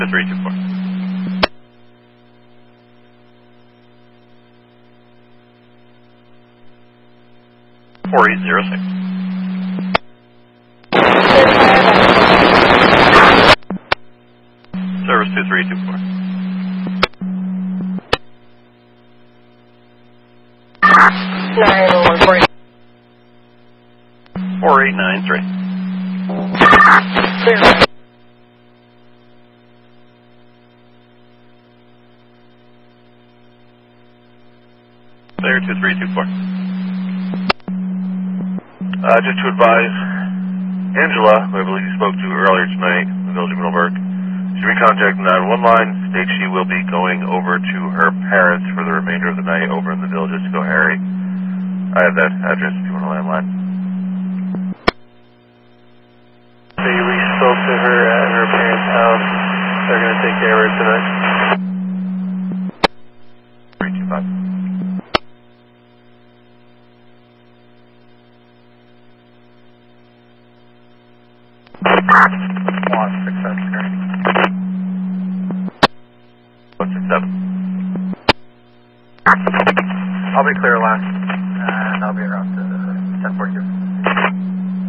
324. 4806. Service 2324. 914. 4893. Clear 2324. Just to advise, Angela, who I believe you spoke to earlier tonight, in the village of Middleburg, should be contacting the 911 line, states she will be going over to her parents for the remainder of the night over in the village of Schoharie. I have that address if you want a landline. We spoke to her at her parents' house. They're going to take care of her tonight. 325. Lost 167. I'll be clear last, and I'll be around 10:42.